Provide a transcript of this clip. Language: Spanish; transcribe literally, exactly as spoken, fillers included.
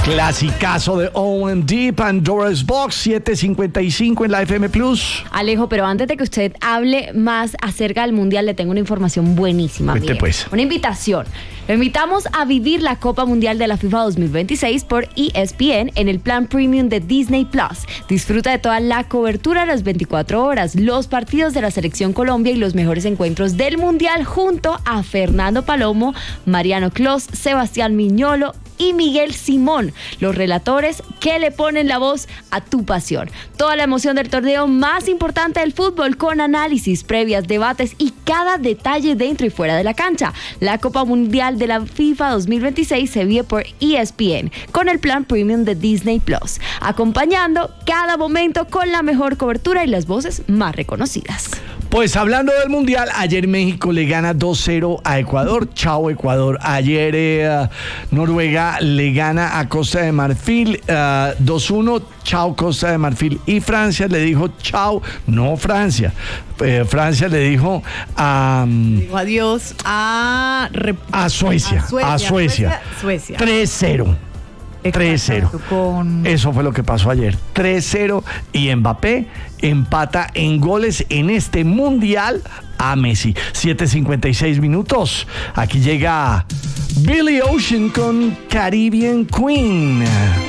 Clasicazo de O M D, Pandora's Box, siete cincuenta y cinco en la F M Plus. Alejo, pero antes de que usted hable más acerca del Mundial, le tengo una información buenísima. Vete, pues. Una invitación. Lo invitamos a vivir la Copa Mundial de la FIFA dos mil veintiséis por E S P N en el plan premium de Disney Plus. Disfruta de toda la cobertura a las veinticuatro horas, los partidos de la Selección Colombia y los mejores encuentros del Mundial junto a Fernando Palomo, Mariano Clos, Sebastián Miñolo y Miguel Simón, los relatores que le ponen la voz a tu pasión. Toda la emoción del torneo más importante del fútbol con análisis, previas, debates y cada detalle dentro y fuera de la cancha. La Copa Mundial de la FIFA dos mil veintiséis se vive por E S P N con el plan premium de Disney Plus, acompañando cada momento con la mejor cobertura y las voces más reconocidas. Pues hablando del Mundial, ayer México le gana dos cero a Ecuador. Chao Ecuador. Ayer eh, Noruega le gana a Costa de Marfil uh, dos uno. Chao Costa de Marfil. Y Francia le dijo chao, no Francia. Eh, Francia le dijo a... Um, dijo adiós a... A Suecia. A Suecia. A Suecia. Suecia. tres cero. tres cero. Con... Eso fue lo que pasó ayer. tres cero y Mbappé empata en goles en este Mundial a Messi. siete cincuenta y seis minutos. Aquí llega Billy Ocean con Caribbean Queen.